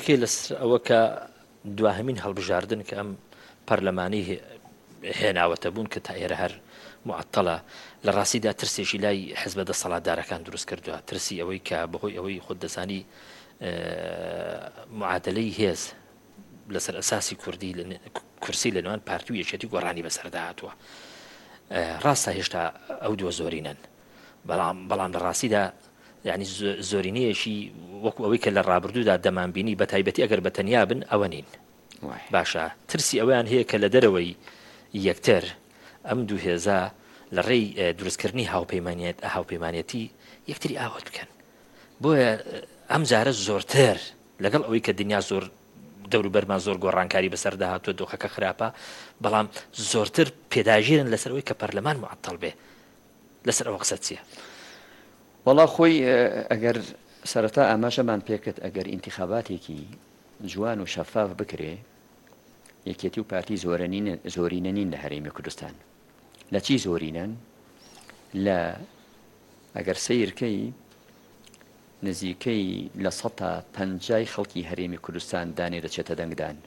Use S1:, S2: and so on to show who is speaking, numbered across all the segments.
S1: یەکێ لەسەر ئەوە کە دواهەمین هەڵبژاردن کە ئەم پەرلەمانی هێناوەتە بوون کە تا ئێرە هەر معتەڵە لە ڕاستیدا ترسێکی لای حزبە دەسەڵاتدارەکان دروست کردووە، ترسی ئەوەی کە بەهۆی ئەوەی خۆت دەزانی معادلەی هێز لەسەر ئەساسی کوردی کورسی لە نێوان پارتی و یەکێتی گۆڕانی بەسەردا هاتووە. ڕاستە هێشتا ئەو دووە زۆرینەن، بەڵام لە ڕاستیدا یعنی زۆرینەیەشی وەکو ئەوەی کە لە ڕابردوودا دەمانبینی بە تایبەتی ئەگەر بەتەنیا بن ئەوە نین. باشە ترسی ئەویان هەیە کە لە دەرەوەی یەکتر ئەم دوو هێزا لە ڕێی دروستکردنی هاوپەیمانەتی یەکتری ئاوت بکەن. بۆیە ئەم جارە زۆرتر لەگەڵ ئەوەی کە دنیا زۆر دەوروبەرمان زۆر گۆڕانکاری بەسەردا هاتووە، دۆخەکە خراپە، بەڵام زۆرتر پێداژێرن لەسەر ئەوەی کە پەرلەمان معتەڵ بێ. لەسەر ئەوە قسە چییە؟
S2: وەڵا خۆی ئەگەر سەرەتا ئاماژەمان پێکرد ئەگەر ئینتیخاباتێکی جوان و شەفاف بکرێ، یەکێتی و پارتی زۆرینەنین لە هەرێمی کوردستان. لە چی زۆرینەن؟ لە ئەگەر سیرکەی نزیکەی لە 150 خەڵکی هەرێمی کوردستان دانێ دەچێتە دەنگدان.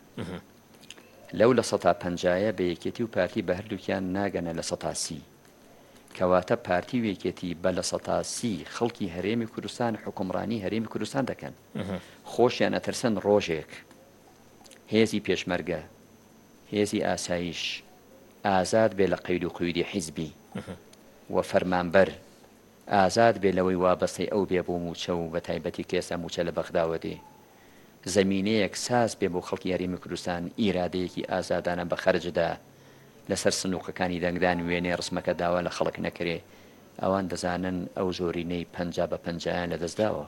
S2: لەو لە 150 بە یەکێتی و پارتی بە هەردووکیان ناگەنە لە 130، کەواتە پارتی و یەکێتی بە لە 130 خەڵکی هەرێمی کوردستان حکومڕانی هەرێمی کوردستان دەکەن. خۆشیان ئەترسن ڕۆژێک هێزی پێشمەرگە، هێزی ئاسایش ئازاد بێ لە قەید و قویدی حیزبی و فەرمانبەر ئازاد بێ لەوەی وابەستەی ئەو بێ بۆ موچە و بە تایبەتی کێسە موچە لە بەغداوە دێ، زەمینەیەک ساز بێ بۆ خەڵکی هەرێمی کوردستان ئیرادەیەکی ئازادانە بە خەرجدا لەسەر سنووقەکانی دەنگدان وێنێ ڕسمەکە داوا لە خەڵک نەکرێ. ئەوان دەزانن ئەو زۆرینەی 50 بە 50 لە دەستداوە،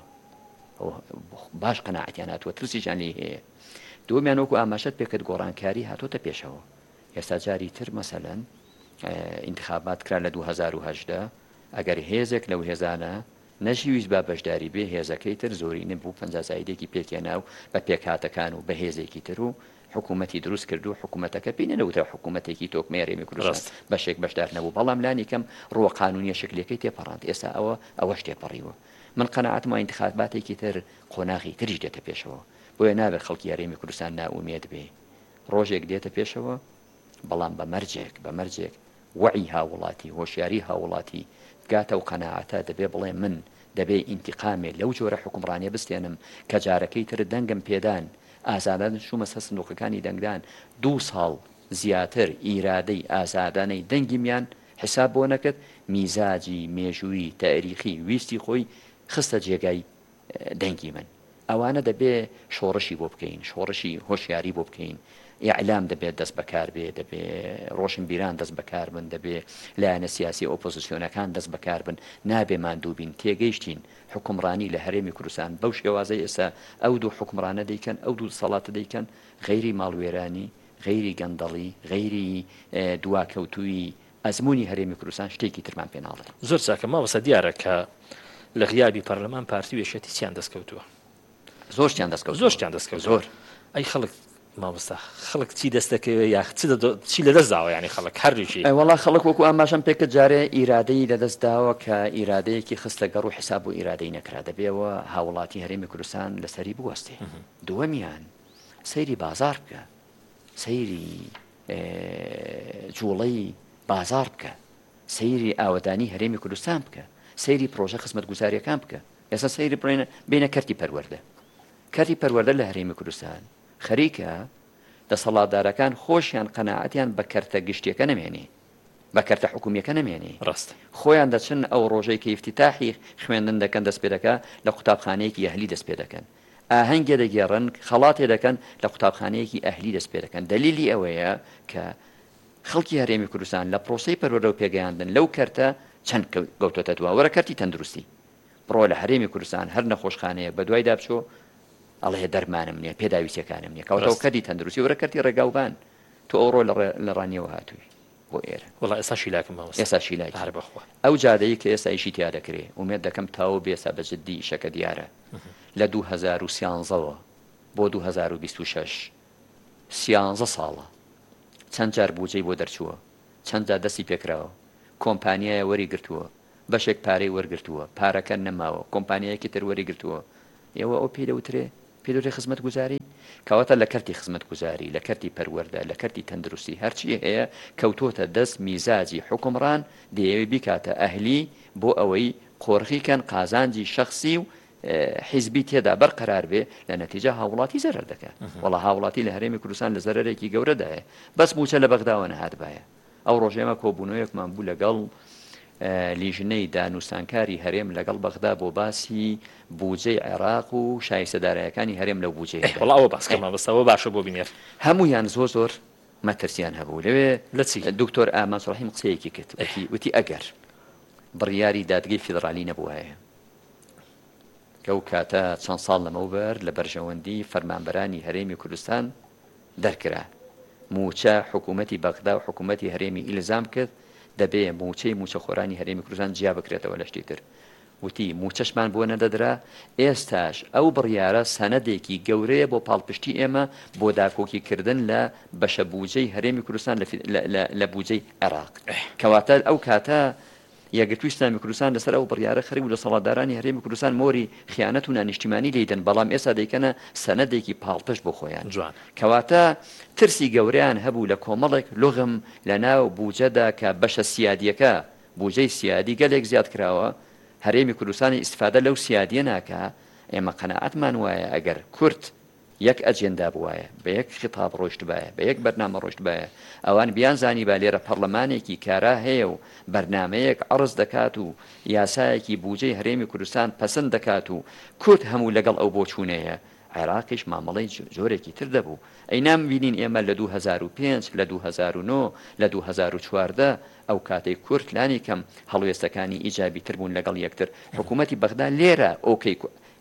S2: باش قەناعەتیان هاتووە، ترسیشان لێ هەیە. دووەمیان وەکو ئاماژەت پێکرد گۆڕانکاری هاتۆتە پێشەوە. ئێستا جاری تر مەسەلەن ئینتیخابات کرا لە 2018، ئەگەر هێزێک لەو هێزانە نەشیویست با بەشداری بێ، هێزەکەی تر زۆرینە بوو 50 زایدێکی پێکێنا و بە پێکهاتەکان و بە هێزێکی تر و حکوومەتی دروست کرد و حکوومەتەکە پێی نەوتە حکوومەتێکی تۆکمەی هەرێمی کوردستان بەشێک بەشدار نەبوو، بەڵام لانی کەم ڕۆ قانونیە شکلەکەی تێپەڕاند. ئێستا ئەوەش تێپەڕیوە. من قەناعەتم ئینتیخاباتێکی تر قۆناغی تریش دێتە پێشەوە، بۆیە نابێت خەڵکی هەرێمی کوردستان نائومێد بێ. ڕۆژێک دێتە پێشەوە، بەڵام بە مەرجێک وعی هاوڵاتی، هۆشیاری هاوڵاتی گاتە و قەناعەتە دەبێ بڵێ من دەبێ ئینتیقامێ لەو جۆرە حکومڕانیە بستێنم کە جارەکەی تر دەنگم پێدان، ئازادان شومە سەر سندوقەکانی دەنگدان، 2 ساڵ زیاتر ئیرادەی ئازادانەی دەنگیمیان حساب بۆ نەکرد، میزاجی مێژووی تاریخی ویستی خۆی خستە جێگای دەنگی من. ئەوانە دەبێ شۆڕشی بۆ بکەین، شۆڕشی هۆشیاری بۆ بکەین. ئیعلام دەبێت دەست بەکار بێ، دەبێ ڕۆشنبیران دەست بەکار بن، دەبێ لایەنە سیاسی ئۆپۆزیسیۆنەکان دەست بەکار بن. نابێ ماندوو بین. تێگەیشتین حکومڕانی لە هەرێمی کوردستان بەو شێوازەی ئێستا ئەو دوو حکومڕانە دەیکەن، ئەو دوو دەسەڵاتە دەیکەن، غەیری ماڵوێرانی، غەیری گەندەڵی، غەیری دواکەوتووی ئەزمموی هەرێمی کوردستان شتێکی ترمان پێ ناڵێت.
S1: زۆر چاکە ماوەسە دیارە کە لە غیابی پەرلەمان پارتی وێشێتی چیان دەستکەوتووە،
S2: زۆرشتیان دەستکەوت. زۆر
S1: ئەی خەڵک مامۆستا خەڵک چی دەستەکەوێ یا چی لە دەستداوە، ینی خەڵک هەردووشی
S2: وەڵا خەڵک وەکو ئاماژەم پێکرد جارێ ئیرادەی لەدەستداوە کە ئیرادەیەکی خستە گەڕ و حساب و ئیرادەی نەکرا، دەبێەوە هاوڵاتی هەرێمی کوردستان لەسەری بوەستێ. دووەمیان سەیری بازار بکە، سەیری جوڵەی بازار بکە، سەیری ئاوەدانی هەرێمی کوردستان بکە، سەیری پرۆژە خزمەت گوزاریەکان بکە. ئێستا سەیری بینە کەرتی پەروەردە. کەرتی پەروەردە لە هەرێمی کوردستان خەریکە دەسەڵاتدارەکان خۆشیان قەناعەتیان بە کەرتە گشتیەکە نەمێنێ، بە کەرتە حکومیەکە نەمێنێ.
S1: ڕاست
S2: خۆیان دەچن ئەو ڕۆژەی کە ئیفتیتاحی خوێندن دەکەن دەست پێ دەکا لە قوتابخانەیەکی ئەهلی دەست پێ دەکەن، ئاهەنگێ دەگێڕن خەڵاتێ دەکەن لە قوتابخانەیەکی ئەهلی دەست پێ دەکەن. دلیلی ئەوەیە کە خەڵکی هەرێمی کوردستان لە پرۆسەی پەروەردە و پێگەیاندن لەو کەرتە چەند گەوتۆتە دوا. وەرە کەرتی تەندروستی بڕۆ لە هەرێمی کوردستان هەر نەخۆشخانەیە بە دوای دابچۆ ئەڵێ دەرمانم نییە، پێداویستەکانم نییە، کەواتەوە کەرتی تەندروستی وەرە کەرتی ڕێگاوبان تۆ ئەوڕۆ لە ڕانیەوە هاتووی بۆ ئێرە.
S1: وڵا ئێستا شیلاکم
S2: ئێستا شیلاکی هەر بەخوا ئەو جادەیە کە ئێستا ئیشی تیا دەکرێ ومێت دەکەم تاوە بێسا بەجددی ئیشەکە دیارە. لە 2013ەوە بۆ 2026 13 ساڵە چەند جار بودجەی بۆ دەرچووە، چەند جار دەستی پێکراوە، کۆمپانیایە وەری گرتووە، بەشێک پارەی وەرگرتووە، پارەکە نەماوە، کۆمپانیایەکی تر وەری گرتووە. ئێوە ئەو پێی دەوترێ پێدۆری خزمەت گوزاری کەواتە لە کەرتی خزمەت گوزاری لە کەرتی پەروەردە لە کەرتی تەندروستی هەرچی هەیە کەوتۆتە دەست میزاجی حکومڕان دەیەوێت بیکاتە ئەهلی بۆ ئەوەی قۆرخیکەن قازانجی شخصی و حیزبی تێدا بەرقەرار بێ لە نەتیجە هاوڵاتی زەرەر دەکات وەڵا هاوڵاتی لە هەرێمی کوردستان لە زەرەرێکی گەورەدایە بەس موچە لە بەغداوە نەهات باە ئەو ڕۆژێمە کۆبوونەوەیەکمان بوو لەگەڵ لیژنەی دانووسانکاری هەرێم لەگەڵ بەغدا بۆ باسی بودجەی عێراق و شایستەدارایەکانی هەرێم لەو بودجەیە
S1: وڵاوە باسکەمە بەسەوە باشە بۆ بینێر
S2: هەمویان زۆر مەترسیان هەبوو لەوێ
S1: لە چی
S2: دکتۆر ئامانس ڕەحیم قسەیەکی کرد وتی ئەگەر بڕیاری دادگەی فیدرالی نەبووایە کە ئەو کاتە چەند ساڵ لەمەوبەر لە بەرژەوەندی فەرمانبەرانی هەرێمی کوردستان دەرکرا موچە حکوومەتی بەغدا و حکوومەتی هەرێمی ئیلزام کرد دەبێ موچە خۆرانی هەرێمی کوردستان جیا بکرێتەوە لە شتی تر وتی موچەشمان بۆ نەدەدرا ئێستاش ئەو بڕیارە سەنەدێکی گەورەیە بۆ پاڵپشتی ئێمە بۆ داکۆکیکردن لە بەشە بودجەی هەرێمی کوردستان لە بودجەی عێراق کەواتە ئەو کاتە یەکگرتووی ئیسلامی کوردستان لەسەر ئەو بڕیارە خەریک و لە سەڵاتدارانی هەرێمی کوردستان مۆری خیانەت و نانیشتیمانی لێدەن بەڵام ئێستا دەیکەنە سەنەدێکی پاڵپشت بۆ خۆیان
S1: جوان
S2: کەواتە ترسی گەورەیان هەبوو لە کۆمەڵێک لۆغم لە ناو بودجەدا کە بەشە سیادیەکە بودجەی سیادی گەلێک زیاد کراوە هەرێمی کوردستانی ئیسفادە لەو سیادیە ناکە ئێمە قەناعەتمان وایە ئەگەر کورد یەک ئەجێندا بوایە بە یەک خطاب ڕۆشت باە بە یەک بەرنامە ڕۆشت باە ئەوان بیان زانی با لێرە پەرلەمانێکی کارا هەیە و بەرنمەیەک عرض دەکات و یاسایەکی بودجەی هەرێمی کوردستان پەسەند دەکات و کورد هەموو لەگەڵ ئەو بۆچوونەیە عێراقیش مامەڵەی جۆرێکی تر دەبوو ئەینام بینین ئێمە لە 2005 لە 2009 لە 2014 ئەو کاتەی کورد لانی کەم هەڵوێستەکانی ئیجابی تر بوون لەگەڵ یەکتر حکوومەتی بەغدا لێرە ئۆکەی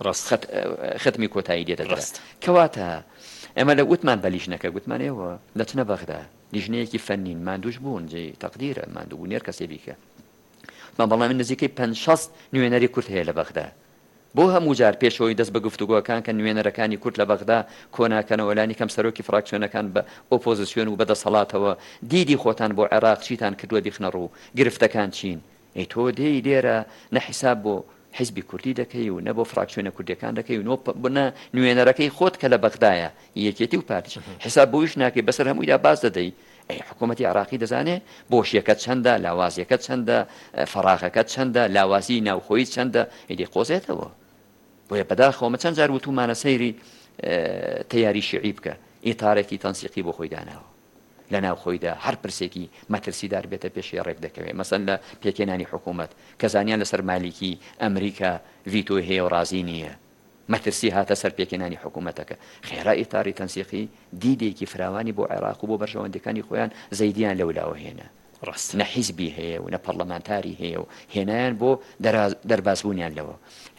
S2: ختمی کۆتایی دێدەڕاست کەواتە ئەمە لە وتمان بە لیژنەکە گوتمان ئێوە دەچنە بەغدا لیژنەیەکی فەنین ماندووش بوون جێ تەقدیرە ماندوو بوو نێر کەسێ بیکە بەڵام نزیکەی 50 نوێنەری کورد هەیە لە بەغدا بۆ هەموو جار پێشەوەی دەست بە گفتوگۆکان کە نوێنەرەکانی کورد لە بەغدا کۆناکەنەوە لانی کەم سەرۆکی فراکسیۆنەکان بە ئۆپۆزیسیۆن و بەدەسەڵاتەوە دیدی خۆتان بۆ عێراق چیتان کردووە بیخنە ڕوو گرفتەکان چین ئەی تۆ دێی لێرە نەحیساب بۆ حیزبی کوردی دەکەی و نە بۆ فراکسیۆنە کوردەکان دەکەی و بنە نوێنەرەکەی خۆت کە لە بەغدایە یەکێتی و پارتیش حساب بۆیش ناکەی بەسەر هەموویدا باز دەدەی حکوومەتی عراقی دەزانێ بۆشیەکەت چەندە لاوازیەکەت چەندە فەراغەکەت چەندە لاوازی ناوخۆیت چەندە ئیدی قۆزێتەوە بۆیە بەداخەوە چەند جار وتومانە سەیری تەیاری شیعی بکە ئیتارێکی تەنسیقی بۆ خۆی داناوە لە ناو خۆیدا هەر پرسێکی مەترسیدار بێتە پێشی ڕێک دەکەوێت مەسەن لە پێکێنانی حکوومەت کەزانیان لەسەر مالیکی ئەمریکا ڤیتۆ هەیە و ڕازی نییە مەترسی هاتە سەر پێکێنانی حکوومەتەکە خێرا ئیتاری تەنسیقی دیدێکی فراوانی بۆ عێراق و بۆ بەرژەوەندەکانی خۆیان زەیدیان لەولاوە هێنا
S1: ڕاست
S2: نە حیزبی هەیە و نە پەرلەمانتاری هەیە و هێنایان بۆ دەرباسبوونیان لەوە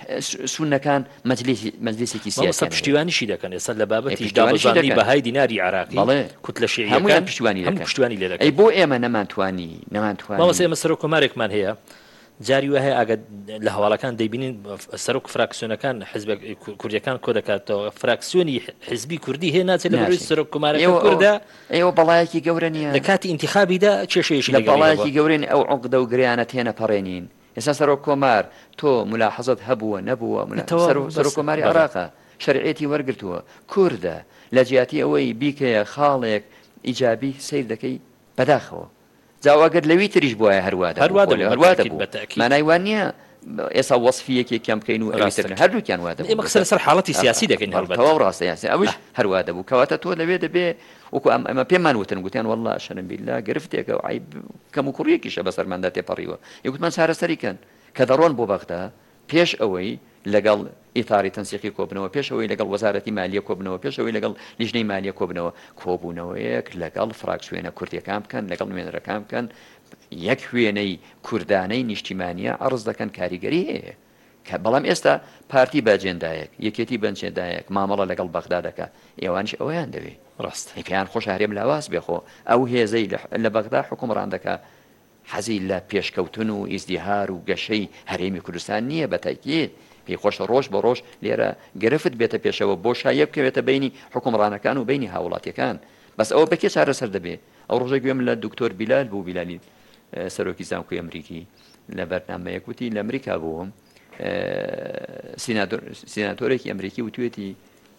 S2: سونەکان مەجلیسێکی سیاسی
S1: پشتیوانیشی دەکەن ئێستا لە بابەتی دابەزانی بەهای دیناری عراقی کوت لە
S2: هەمویان پشتیوانی
S1: لێ
S2: ئەی بۆ ئێمە نەمانتوانی
S1: مامەسە ئێمە سەرۆک کۆمارێکمان هەیە جاری وهەیە ئەگە لە هەواڵەکان دەیبینین سەرۆک فراکسیۆنەکان حزب کوردیەکان کۆ دەکاتەوە فراکسیۆنی حزبی کوردی هەیە ناچێت لە بەروی سەرۆک کۆمارەکە کوردە
S2: ئێوە بەڵایەکی گەورە نیە
S1: لە کاتی ئینتیخابیدا کێشەیەشی
S2: لە بەڵایەکی گەورەی ئەو عقدە و گریانە تێنە پەڕێنین ئێستا سەرۆک کۆمار تۆ ملاحەزەت هەبووە نەبووە سەرۆک کۆماری عێراقە شەرعێتی وەرگرتووە کووردە لە جیاتی ئەوەی بیکەیە خاڵێک ئیجابی سیر دەکەی بەداخەوە جاواگەر لەوی تریش بووە هەروادە مانای وان نییە ئێستا وەصفیەکی کەم بکەین و هەردووکیان وادە
S1: ئێمە قسە لەسەر حاڵەتی سیاسی دەکەین
S2: هەڵبەتەوە ڕاستە یاسی ئەوش هەروادە بوو کەواتە تۆ لەوێ دەبێ وەکو ئەمە پێمان وتن گوتیان وەڵڵا شەرم بیللا گرفتێکە و عیب کەم و کوڕیەکیشە بەسەرماندا تێپەڕیوە یەکوتمان چارەسەریکەن کە دەڕۆن بۆ بەغدا پێش ئەوەی لەگەڵ ئیتاری تەنسیقی کۆبنەوە پێشەوەی لەگەڵ وەزارەتی مالیە کۆبنەوە پێشەوەی لەگەڵ لیژنەی مالیە کۆبنەوە کۆبوونەوەیەک لەگەڵ فراکسیۆنە کوردیەکان بکەن لەگەڵ نوێنەرەکان بکەن یەک وێنەی کوردانەی نیشتیمانیە عرض دەکەن کاریگەری هەیە کە بەڵام ئێستا پارتی بەجێندایەک یەکێتی بەنجێندایەک مامەڵە لەگەڵ بەغدا دەکە ئێوانش ئەویان دەوێت
S1: ڕاست
S2: پێیان خۆش هەرێم لاواز بێخۆ ئەو هێزەی لە بەغدا حکومڕان دەکە حەزی لە پێشکەوتن و ئیزدیهار و گەشەی هەرێمی کوردستان نییە بە تاکید پێی خۆشە ڕۆژ بە ڕۆژ لێرە گرفت بێتە پێشەوە بۆ شایە بکەوێتە بینی حکومڕانەکان و بینی هاوڵاتیەکان بەس ئەوە بەکێ چارەسەر دەبێت ئەو ڕۆژە گوێم لە دکتۆر بیلال بوو بیلالی سەرۆکی زانکۆی ئەمریکی لە بەرنامەیەک وتی لە ئەمریکا بووم سیناتۆرێکی ئەمریکی وتوێتی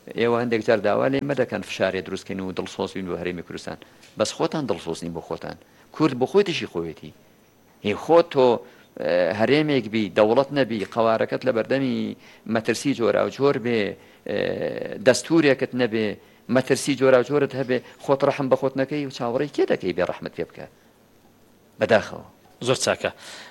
S2: ئێوە هەندێک جار داوا لێ مەدەکەن فشارێ دروستکەین و دڵسۆز بین بۆ هەرێمی کوردستان بەس خۆتان دڵسۆزنی بۆ خۆتان کورد بۆ خۆی تشی خۆیەتی هی خۆت تۆ هەرێمێک بی دەوڵەت نەبی قەوارەکەت لە بەردەمی مەترسی جۆرا و جۆر بێ دەستورێکت نەبێ مەترسی جۆرا و جۆرت هەبێ خۆت ڕەحم بە خۆت نەکەی و چاوەڕێی کێ دەکەی بێ ڕەحمت پێ بکە بەداخەوە
S1: زۆر چاکە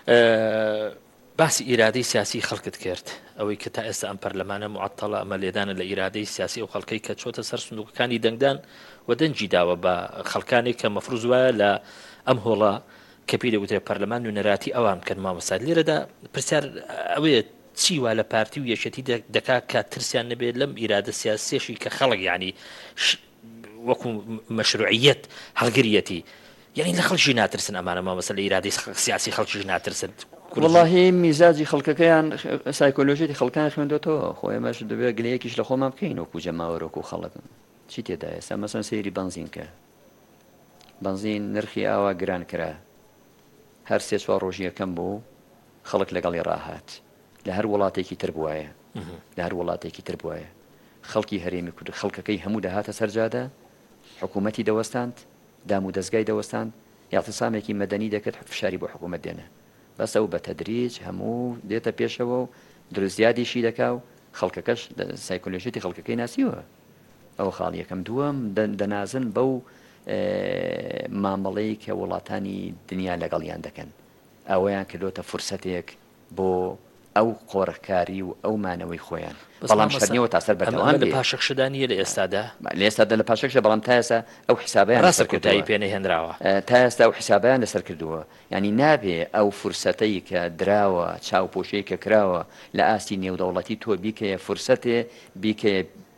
S1: باسی ئیرادەی سیاسی خەڵکت کرد ئەوەی کە تا ئێستا ئەم پەرلەمانە معەتەڵە ئەمە لێدانە لە ئیرادەی سیاسی و خەڵکەی کە چۆتە سەر سندوقەکانی دەنگدان و دەنجی داوە بە خەڵکانێک کە مەفروض وایە لە ئەم هۆڵە کە پێی دەوترێ پەرلەمان نوێنەراتی ئەوان بکەن مامۆستا لێرەدا پرسیار ئەوەیە چی وا لە پارتی و یەکێتی دەکا کە ترسیان نەبێت لەم ئیرادە سیاسیەشی کە خەڵک یعنی وەکو مەشروعیەت هەڵگریەتی یعنی لە خەڵکی ناترسن ئەمانە مامۆستا لە ئیرادەی سیاسی خەڵکیش ناترسن
S2: والله میزاجی خەڵکەکەیان سایکۆلۆژیەتی خەڵکان خوێندێتەوە خۆی ئێمەش دەبێت گلەیەکیش لە خۆمان بکەین وەکو جەماوەرۆکو خەڵک چی تێدا ئێستا مەسەن سەیری بەنزین کە بەنزین نرخی ئاوا گران کرا هەر سێ چوار ڕۆژی یەکەم بوو خەڵک لەگەڵی ڕاهات لە هەر وڵاتێکی تر بووایە لە هەر وڵاتێکی تر بووایە خەڵکی هەرێمی کورد خەڵکەکەی هەموو دەهاتە سەرجادە حکوومەتی دەوەستاند دام و دەستگای دەوەستاند یاعتیسامێکی مەدەنی دەکرد فشاری بۆ حکوومەت دێنە بەس ئەو بە تەدریج هەموو دێتە پێشەوە و دروستزیادیشی دەکا و خەڵکەکەش سایکۆلۆژیەتی خەڵکەکەی ناسیوە ئەو خاڵ یەکەم دووەم دەنازن بەو مامەڵەی کە وڵاتانی دنیا لەگەڵیان دەکەن ئەوەیان کردۆتە فرسەتێک بۆ ئەو قۆڕەکاری و ئەو مانەوەی خۆیان بەڵام شەرنیەوە تا سەر بەردەوام
S1: لە پاشەخشدانیە لە ئێستادا
S2: لە ئێستادا لە پاشەخشە بەڵام تا ئێستا ئەو حیسابیان
S1: ڕاستەکردایی پێنەی هێنراوە
S2: تا ئێستا ئەو حیسابیان لەسەر کردووە ینی نابێ ئەو فرسەتەی کە دراوە چاوپۆشەی کە کراوە لە ئاستی نێودەوڵەتی تۆ بیکەیە فرسەتێ بیکە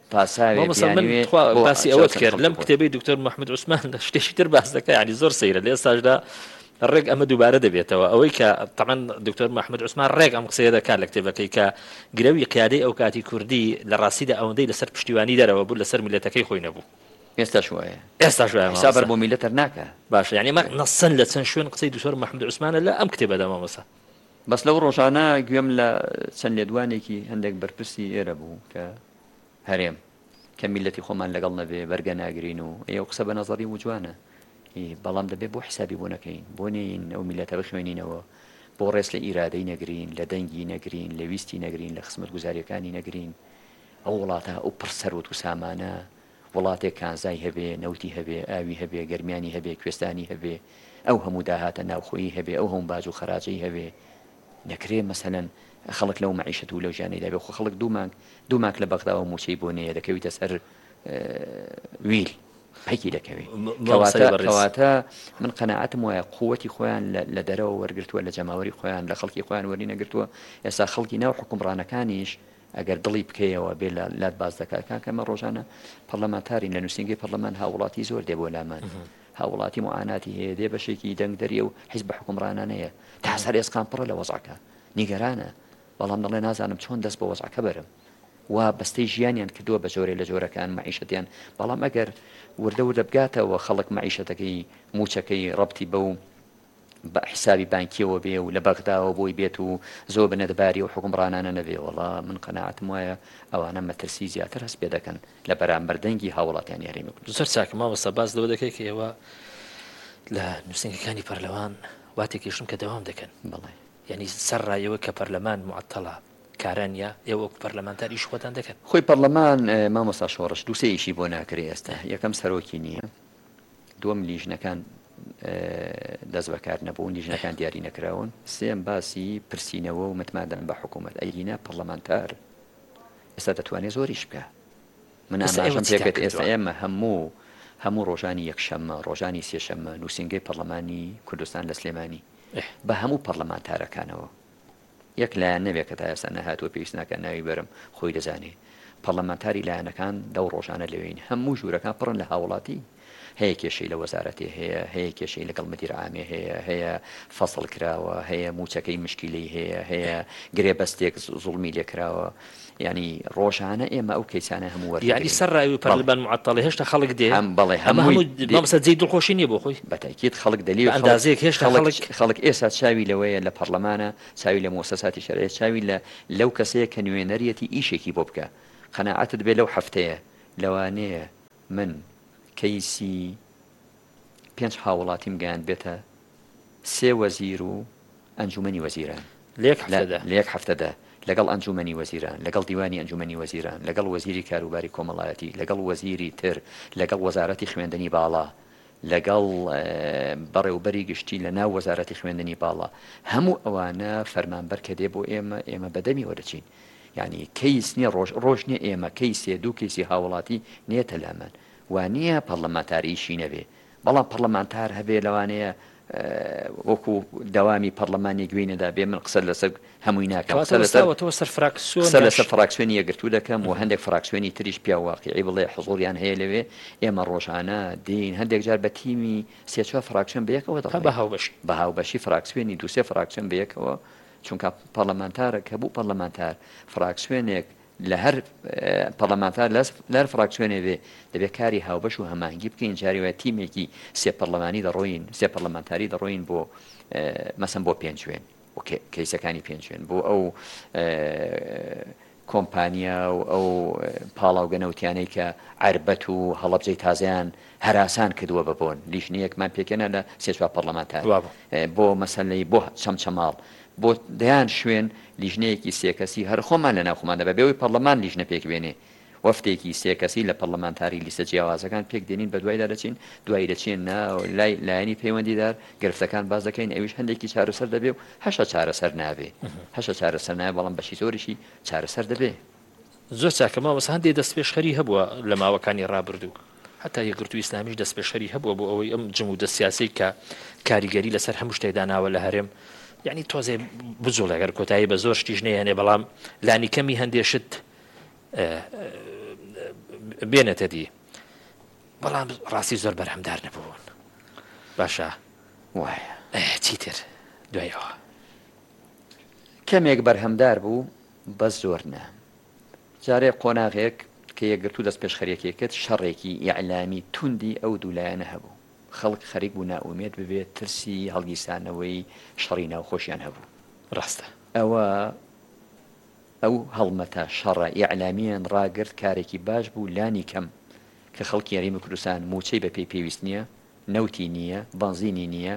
S1: باسی ئەوەت کرد لەم کتێبەی دکتۆر محمد عوسمان لە شتێکی تر باس دەکە ینی زۆر سەیرە لە ئێستاشدا ڕێک ئەمە دووبارە دەبێتەوە ئەوەی کە تەمان دکتۆر محمد عوسمان ڕێک ئەم قسەیە دەکات لە کتێبەکەی کە گرەوی قیادەی ئەو کاتی کوردی لە ڕاستیدا ئەوەندەی لەسەر پشتیوانی دەرەوە بوو لەسەر میلەتەکەی خۆی نەبوو
S2: ئێستاش وایە
S1: ئێستاش
S2: حسابەر بۆ میلەتەر ناکە
S1: باشە ینی مە نەسەن لە چەند شوێن قسەی دکتۆر محمد عوسمانە لە ئەم کتێبەدا مامۆستا
S2: بەس لەو ڕۆژانە گوێم لە چەند لێدوانێکی هەندێک بەرپرسی ئێرە بوو کە هەرێم کە میلەتی خۆمان لەگەڵ نەبێ بەرگە ناگرین و ئێوە قسە بە نەزەری وجوانە بەڵام دەبێت بۆ حسابی بۆ نەکەین بۆ نین ئەو میلەتە بخوێنینەوە بۆ ڕێز لە ئیرادەی نەگرین لە دەنگی نەگرین لە ویستی نەگرین لە خزمەت گوزاریەکانی نەگرین ئەو وڵاتە ئەو پرسەرۆت و سامانە وڵاتێک کانزای هەبێ نەوتی هەبێ ئاوی هەبێ گەرمیانی هەبێ کوێستانی هەبێ ئەو هەموو داهاتە ناوخۆیی هەبێ ئەو هەموو باج و خەراجەی هەبێ نەکرێ مەسەلەن خەڵک لەو مەعیشەت و لەو ژیانەیدا بێ خۆ خەڵک دوو مانگ لە بەغداوە موچەی بۆ نەیە دەکەویتە سەر ویل پەیکی دەکەوێت کەواتە من قەناعەتم وایە قووەتی خۆیان لە دەرەوە وەرگرتووە لە جەماوەری خۆیان لە خەڵکی خۆیان وەری نەگرتووە ئێستا خەڵکی ناو حکومڕانەکانیش ئەگەر دڵی بکەیەوە بێ لات باز دەکات کەمە ڕۆژانە پەرلەمانتارین لە نووسنگی پەرلەمان هاوڵاتی زۆر دێ بۆ لامان هاوڵاتی معاناتی هەیە دێ بەشێکی دەنگ دەریە و حیزب حکومڕانانەیە تا سەر ئێسقان پڕە لە وەزعەکە نیگەرانە بەڵام دەڵێ نازانم چۆن دەست بە وەزعەکە بەرم وا بەستەی ژیانیان کردووە بە جۆرێ لە جۆرەکان مەعیشەتیان بەڵام ئەگەر وردە بگاتەوە خەڵک مەعیشەتەکەی موچەکەی ڕەبتی بە و بە حسابی بانکیەوە بێ و لە بەغداوە بۆی بێت و زۆر بنەدەباری و حکومڕانانە نەبێ وەڵا من قەناعەتم وایە ئەوانە مەترسی زیاتر هەست پێ دەکەن لە بەرامبەر دەنگی هاوڵاتیان یاریمە
S1: زۆر چاکە مامۆستا باس لەوە دەکەی کە ئێوە لە نووسنگەکانی پەرلەمان واتێکیشم کە دەوام دەکەن
S2: بەڵێ
S1: یعنی سەرڕایەوە کە پەرلەمان معەتەڵە کارانە ئێوە پەرلەمانتاری شوەتان دەکەن
S2: خۆی پەرلەمان مامۆستا شۆڕش دووسەیشی بۆ ناکرێ ئێستا یەکەم سەرۆکی نییە دووەم لیژنەکان دەست بەکار نەبوون لیژنەکان دیاری نەکراون سێم باسی پرسیینەوە و متمادەن بە حکوومەت ئەیرینە پەرلەمانتار ئێستا دەتوانێت زۆریش بکە من ئاماژەم پێکرد ئێستا ئێمە هەموو ڕۆژانی یەکشەممە ڕۆژانی سێشەممە نووسنگەی پەرلەمانی کوردستان لە سلێمانی بە هەموو پەرلەمانتارەکانەوە یەک لایەن نەبێت کە تا ئێستا نەهاتوە پێویست ناکە ناوی بەرم خۆی دەزانێ پەرلەمانتاری لایەنەکان دەو ڕۆژانە لەوێن هەموو ژوورەکان پڕن لە هاوڵاتی هەیە کێشەی لە وەزارەتی هەیە کێشەی لەگەڵ مدیر عامێ هەیە فەسڵ کراوە هەیە موچەکەی مشکیلەی هەیە گرێبەستێک زوڵمی لێکراوە ینی ڕۆژانە ئێمە ئەو کەیسانە هەموو
S1: یعنی سەرڕاوی پەرلەمان معەتەڵی هێشتا خەڵک دێ
S2: بەڵێ
S1: هەموو جێی دڵخۆشی نییە بۆ خۆی
S2: بەتاکید خەڵک دەلی
S1: ئەندازەیەک هێشتا
S2: خەڵک ئێستا چاوی لەوەیە لە پەرلەمانە چاوی لە مؤسساتی شەرعیە چاوی لەو کەسەیە کە نوێنەریەتی ئیشێکی بۆ بکە قەناعەتت بێ لەو هەفتەیە لەوانەیە من کەیسی 5 هاوڵاتیم گەیاند بێتە 3 وەزیر و ئەنجومەنی وەزیران لە یەک هەفتەدا لەگەڵ ئەنجومەنی وەزیران لەگەڵ دیوانی ئەنجومەنی وەزیران لەگەڵ وەزیری کاروباری کۆمەڵایەتی لەگەڵ وەزیری تر لەگەڵ وەزارەتی خوێندنی باڵا لەگەڵ بەڕێوبەری گشتی لە ناو وەزارەتی خوێندنی باڵا هەموو ئەوانە فەرمانبەر کە دێ بۆ ئێمە بەدەمی وەرەچین یعنی کەیس نییە ڕۆژ نییە ئێمە کەیسێ دوو کەیسی هاوڵاتی نێتە لامان وانە پەرلەمانتاریشی نەبێ بەڵام پەرلەمانتار هەبێ لەوانەیە وەکو دەوامی پەرلەمانی گوێنەدا بێ من قسە لەسەر هەمووی ناکەم لەسەر فراکسیۆنی یەکگرتوو دەکەم و هەندێک فراکسیۆنی تریش پیا واقعی بڵێ حضوریان هەیە لەوێ ئێمە ڕۆژانە دین هەندێک جار بە تیمی 3-4 فراکسیۆن بەیەکەوە بە هاوبەشی فراکسیۆنی 2-3 فراکسیۆن بەیەکەوە چونکە پەرلەمانتارە کە بوو پەرلەمانتار فراکسیۆنێک لە هەر پەرلەمانتار لەر فراکسیۆنێ بێ دەبێت کاری هاوبەش و هەمانگی بکەین جاریوە تیمێکی 3 پەرلەمانی دەڕۆین 3 پەرلەمانتاری دەڕۆین بۆ مەسەن بۆ 5 شوێن کەیسەکانی 5 شوێن بۆ ئەو کۆمپانیا و ئەو پاڵاوگەنەوتیانەی کە عربەت و هەڵەبجەی تازیان هەراسان کردووە ببوون لیژنەیەکمان پێکەنە لە 3-4 پەرلەمانتار بۆ مەسەلەی بۆ چەمچەماڵ بۆ دەیان شوێن لیژنەیەکی 3 کەسی هەر خۆمان لە ناوخۆماندا بە بێەوەی پەرلەمان لیژنە پێکوێنێ وەفتێکی 3 کەسی لە پەرلەمانتاری لیستە جیاوازەکان پێک دێنین بە دوایدا دەچین دوایی دەچین ناو لای لایەنی پەیوەندیدار گرفتەکان باز دەکەین ئەویش هەندێکی چارەسەر دەبێ و هەشە چارەسەر نابێ هەشە چارەسەر نابێ بەڵام بەشی زۆریشی چارەسەر دەبێ
S1: زۆر چاکەمە وەس هەندێک دەستپێشخەری هەبووە لە ماوەکانی ڕابردوو حتا یەکگرتووی ئیسلامیش دەستپێشخەری هەبووە بۆ ئەوەی ئەم جمهور سیاسی کە کاریگەری لەسەر هەموو شتێکدا ناوە لە هەرێم یعنی تۆزێ بجوڵ ئەگەر کۆتایی بە زۆر شتیش نەیەنێ بەڵام لانی کەمی هەندێشت بێنێتە دی بەڵام ڕاستی زۆر بەرهەمدار نەبوون باشە وایە چیتر دوایەوە
S2: کەمێک بەرهەمدار بوو بە زۆر نە جارێ قۆناغێک کە یەکگرتوو دەست پێشخەریەکێ کرد شەڕێکی ئیعلامی توندی ئەو دوولایەنە هەبوو خەڵک خەریک بوو نائومێت ببێت ترسی هەڵگیرسانەوەی شەڕی ناوخۆشیان هەبوو
S1: ڕاستە
S2: ئەو هەڵمەتە شەڕە ئیعلامیان ڕاگرت کارێکی باش بوو لانی کەم کە خەڵکی یاریمە کوردستان موچەی بە پێی پێویست نییە نەوتی نییە بەنزینی نییە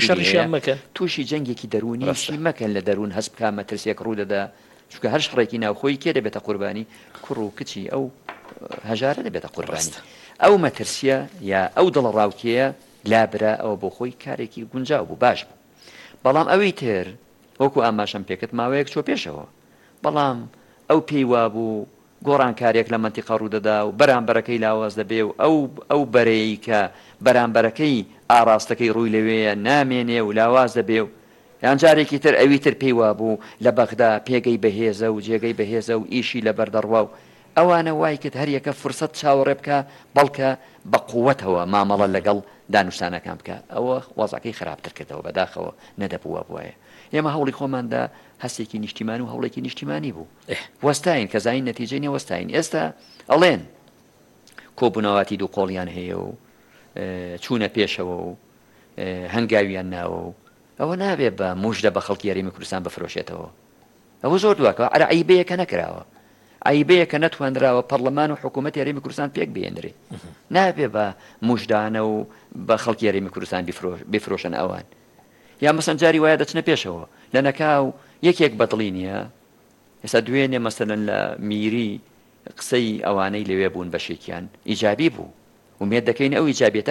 S2: تووشی جەنگێکی دەرونیشی مەکەن لە دەروون هەست بکە مەترسێک ڕوودەدا چونکە هەر شەڕێکی ناوخۆی کێ دەبێتە قوربانی کوڕ و کچی ئەو هەژارە دەبێتە قوربانی ئەو مەترسیە یا ئەو دڵ ڕاوکەیە لابرا ئەوە بۆ خۆی کارێکی گونجاو بوو باش بوو بەڵام ئەوەی تر وەکو ئاماشەم پێکرد ماوەیەک چۆ پێشەوە بەڵام ئەو پێی وابوو گۆڕانکارێک لە مەنتیقە ڕوودەدا و بەرامبەرەکەی لاواز دەبێ و ئەو بەرەی کە بەرامبەرەکەی ئاراستەکەی ڕووی لەوەیە نامێنێ و لاواز دەبێ و یان جارێکی تر ئەوی تر پێی وابوو لە بەغدا پێگەی بەهێزە و جێگەی بەهێزە و ئیشی لە بەردەڕوا و ئەوانە وای کرد هەر یەکە فرسەت چاوەڕێ بکە بەڵکە بە قووەتەوە مامەڵە لەگەڵ دانوستانەکان بکە ئەوە وەزعەکەی خراپتر کردەوە بەداخەوە نەدەبووە بواە ئێمە هەوڵی خۆماندا هەستێکی نیشتیمانی و هەوڵێکی نیشتیمانی بوو وەستاین کە زین نەتیجەی نەوەستاین ئێستا ئەڵێن کۆبوونەواتی دوو قۆڵیان هەیە و چوونە پێشەوە و هەنگاویان ناوە و ئەوە نابێ بە موژدە بە خەڵکی یاریمە کوردستان بفرۆشێتەوە ئەوە زۆر دواکەوە ئەرە عیبەیەکە نەکراوە عیبەیەکە نەتوانراوە پەرلەمان و حکوومەت یاریمە کوردستان پێک بێنرێ نابێ بە موژدانە و بە خەڵکی یاریمە کوردستان بفرۆشن ئەوان یا مەسەن جاری وایە دەچنە پێشەوە لە نەکاو یەکێک بەدڵی نییە ئێستا دوێنێ مەسەلەن لە میری قسەی ئەوانەی لەوێ بوون بەشێکیان ئیجابی بوو ومێت دەکەین ئەو ئیجابێتە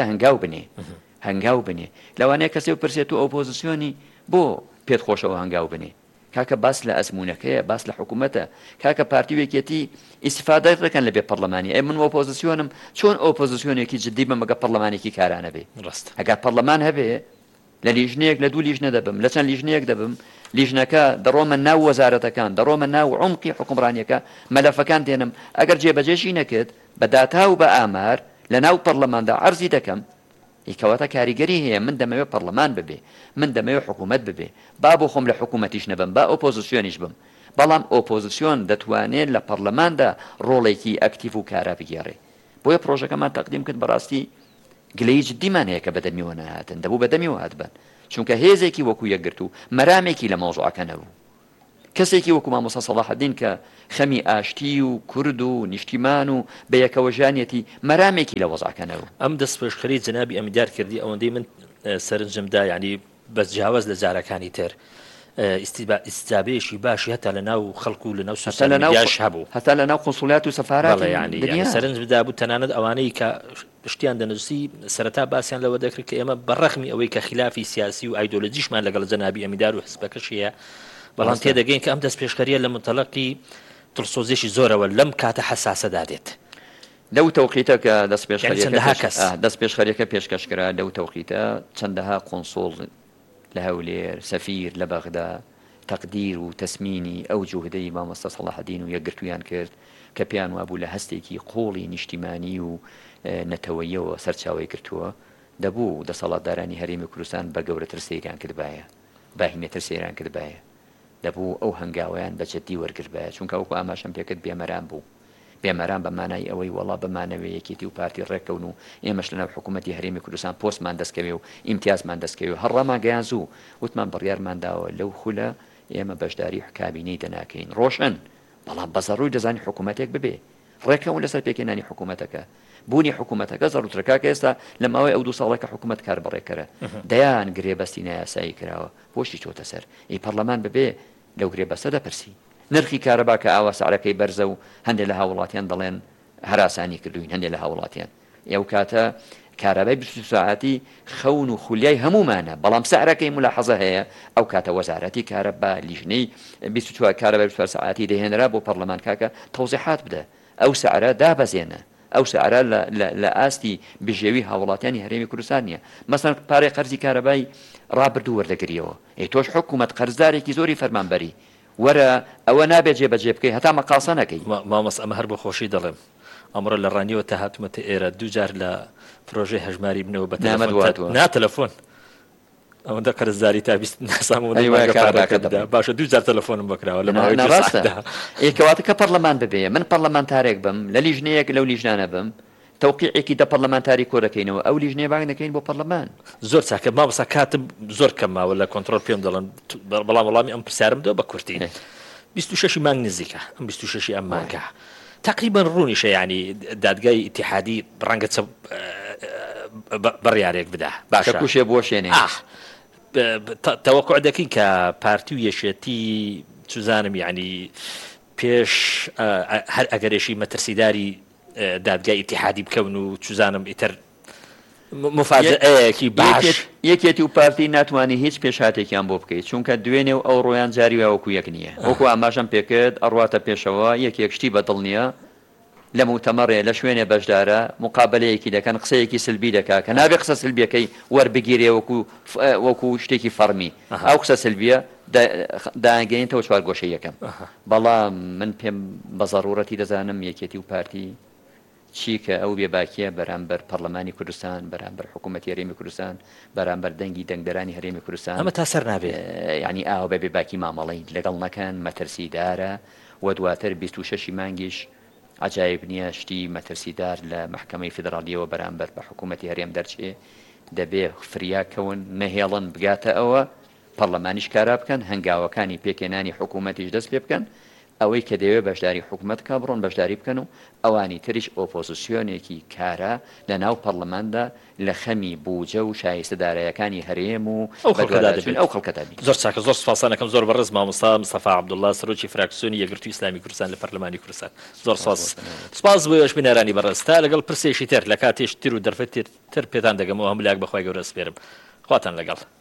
S2: هەنگاو بنێ لەوانەیە کەسێ و پرسێت و ئۆپۆزیسیۆنی بۆ پێت خۆشەوە هەنگاو بنێ کاکە باس لە ئەزمونونەکەیە باس لە حکوومەتە کاکە پارتیوێکێتی ئیسیفادە دەکەن لە بێ پەرلەمانی ئەی من ئۆپۆزیسیۆنم چۆن ئۆپۆزیسیۆنێکی جددی بە مەگە پەرلەمانێکی کارانە بێ ئەگەر پەرلەمان هەبێ لە لیژنەیەک لە دوو لیژنە دەبم لە چەند لیژنەیەک دەبم لیژنەکە دەڕۆمە ناو وەزارەتەکان دەڕۆمە ناو عمقی حکومڕانیەکە مەلەفەکان دێنم ئەگەر جێبەجێشی نەکرد بە داتا و بە ئامار لە ناو پەرلەماندا عەرزی دەکەم ئیکەواتە کاریگەری هەیە من دەمەوێت پەرلەمان ببێ من دەمەوێت حکوومەت ببێ با بۆ خۆم لە حکوومەتیش نەبم با ئۆپۆزیسیۆنیش بم بەڵام ئۆپۆزیسیۆن دەتوانێت لە پەرلەماندا ڕۆڵێکی ئەکتیڤ و کارا بگێڕێ بۆیە پرۆژەکەمان تەقدیم کرد بەڕاستی گلەی جددیمان هەیە کە بەدەمیەوە نەهاتن دەبوو بەدەمیەوە هاتبن چونکە هێزێکی وەکو یەکگرتو مەرامێکی لە مەوزوعەکە نەبوو کەسێکی وەکو مامۆستا سەڵاحەدین کە خەمی ئاشتی و کورد و نیشتیمان و بە یەکەوە ژانێتی مەرامێکی لە وەزعکەنەوە
S1: ئەم دەستپێشخەری جنابی ئەمیدار کردی ئەوەندەی من سەرنجمدا یعنی بەس جیاواز لە جارەکانی تر ئیستیجابەیەکی باشی هەتا لە ناو خەڵکو و لە ناو سوسیال میدیاش هەبوو
S2: هەتا لە ناو قۆنسوڵات و سەفارەتی
S1: یعنی سەرنج بدا بوو تەنانەت ئەوانەی کە شتیان دەنووسی سەرەتا باسییان لەوە دەکرد کە ئێمە بەڕەخمی ئەوەی کە خلافی سیاسی و ئایدۆلۆجیشمان لەگەڵ جەنابی ئەمیدار و حزبەکەش هەیە بەڵام تێدەگەین کە ئەم دەستپێشخەریە لە متەڵەقی دڵسۆزیێکی زۆرەوە لەم کاتە حەساسەدا دێت
S2: لەو تەوقیتە کە دەستپێشخەریەکە پێشکەشکرا لەو تەوقیتە چەندەها قۆنسۆڵ لە هەولێر سەفیر لە بەغدا تەقدیر و تەسمینی ئەو جوهدەی مامۆستا سەڵاحەدین و یەکگرتویان کرد کە پێیان وابوو لە هەستێکی قۆڵی نیشتیمانی و نەتەوەیەوە سەرچاوی کردووە دەبوو دەسەڵاتدارانی هەرێمی کوردستان بە گەورەتر سەیران کردبایە باهیمێتر سەیران کردبایە دەبوو ئەو هەنگاویان بەجددی وەرگربایە چونکە ئەوکو ئاماشەم پێکرد بێمەران بوو بێمەران بە مانای ئەوەی وەڵا بەمانەوەیەکێتی و پارتی ڕێکەون و ئێمەش لەناو حکوومەتی هەرێمی کوردستان پۆستمان دەستکەوێ و ئیمتیازمان دەستکەوێ هەڕەمان گەیان زوو وتمان بڕیارمانداوە لەو خولە ئێمە بەشداری کابینەی دەناکەین ڕۆشن بەڵام بەزەڕووی دەزانی حکوومەتێک ببێ ڕێکەون لەسەر پێکێنانی حکوومەتەکە بوونی حکوومەتەکە زەڕوترەکە کە ئێستا لە ماوەی ئەو 2 ساڵێکە حکوومەت کار بەڕێکەرە دەیان گرێبەستی نایاسایی کراوە بۆشی چۆتە سەر ئەی پەرلەمان ببێ لەو گرێبەستە دەپرسی نرخی کارەبا کە ئاوا سعرەکەی بەرزە و هەندێک لە هاوڵاتیان دەڵێن هەراسانی کردوین هەندێک لە هاوڵاتیان ئەو کاتە کارەبای 20 ساعتی خەون و خولیای هەمومانە بەڵام سعرەکەی ملاحەزە هەیە ئەو کاتە وەزارەتی کارەبا لیژنەی 24 کارەبای 24 ساعتی دەهێنرا بۆ پەرلەمان کاکە تەوزیحات بدە ئەو سعرە دابەزێنە ئەو سعرە لە ئاستی بژێوی هاوڵاتیانی هەرێمی کوردستان نیە مەسەڵەن پارەی قەرزی کارەبای ڕابردوو وەردەگریەوە ئەی تۆش حکوومەت قەرزدارێکی زۆری فەرمانبەری وەرە ئەوە نابێت جێبەجێ بکەی هەتا مەقاسە نەکەی
S1: مامەس ئەمە هەر بە خۆشی دەڵێم ئەمڕۆ لە ڕانیەوە تا هاتوومەتە ئێرە دووجار لە پرۆژەی هەژماری بنەوە بە ناتەلەفۆن ئەوەندە قەرزداری تا باشە دووجار تەلەفۆنم بکراوە لە
S2: ڕاستە ئێکەواتە کە پەرلەمان ببێ من پەرلەمانتارێک بم لە لیژنەیەک لەو لیژنانە بم تەوقیعێکی دە پەرلەمانتاری کۆ دەکەینەوە ئەو لیژنەیە باگ دەکەین بۆ پەرلەمان
S1: زۆر چاکە مامۆستا کاتم زۆر کەماوە لە کۆنتڕۆل پێم دەڵێن بەڵام وەڵامی ئەم پرسیارم دۆ بە کورتی 26 مانگ نزیکە ئەم 26 ئەم مانگە تقریبا ڕوونیشە ینی دادگای ئیتیحادی ڕەنگە بڕیارێک بدا
S2: باشە کوشێ بۆ شوێنێ
S1: تەوەقع دەکەین کە پارتی و یەشێتی چزانم ینی پێش هەر ئەگەرێشی مەترسیداری دادگای ئیتیحادی بکەون و چزانم ئیتر مفاجئەیەکی باش
S2: یەکێتی و پارتی ناتوانانی هیچ پێشهاتێکیان بۆ بکەیت چونکە دوێنێ و ئەو ڕۆیان جاری وەکو یەک نییە وەکو ئاماژەم پێکرد ئەڕواتە پێشەوە یەکێک شتی بەدڵ نییە لە موتەمەڕێ لە شوێنێ بەشدارە مقابلەیەکی دەکەن قسەیەکی سلبی دەکا کە نابێ قسە سلبیەکەی وەربگیرێ وەکو شتێکی فەرمی ئەو قسە سلبیە داگەینەوە چوارگۆشە یەکەم بەڵام من پێم بە زەڕورەتی دەزانم یەکێتی و پارتی چیکە ئەو بێباکیە بەرامبەر پەرلەمانی کوردستان بەرامبەر حکوومەتی هەرێمی کوردستان بەرامبەر دەنگی دەنگدەرانی هەرێمی کوردستان
S1: ئەمە تا سەر نابێ
S2: ینی ئاو بە بێباکی مامەڵی لەگەڵ نەکەن مەترسیدارە و دواتر 26 مانگیش عجایب نییە شتی مەترسیدار لە محکەمەی فیدراالیەوە بەرامبەر بە حکوومەتی هەرێم دەرچێ دەبێ فریاکەون نەهێڵن بگاتە ئەوە پەرلەمانیش کارا بکەن هەنگاوەکانی پێکێنانی حکوومەتیش دەست پێ بکەن ئەوەی کە دەوێت بەشداری حکوومەت کا بڕۆن بەشداری بکەن و ئەوانی تریش ئۆپۆزیسیۆنێکی کارە لە ناو پەرلەماندا لە خەمی بوجە و شایستەدارایەکانی هەرێم و ئەو خەڵکەدابین
S1: زۆر چاکە زۆر سپاسانەکەم زۆر بەڕێز مامۆستا مستەفا عەبدوڵڵا سەرۆکی فراکسیۆنی یەکگرتووی ئیسلامی کوردستان لە پەرلەمانی کوردستان زۆر سپاس بۆ ئێوەش بینەرانی بەڕێز تا لەگەڵ پرسێکی تر لە کاتێش تر و دەرفەت تر پێتان دەگەمەوە هەموو لاک بەخوای گەورە سپێرم خواتان لەگەڵ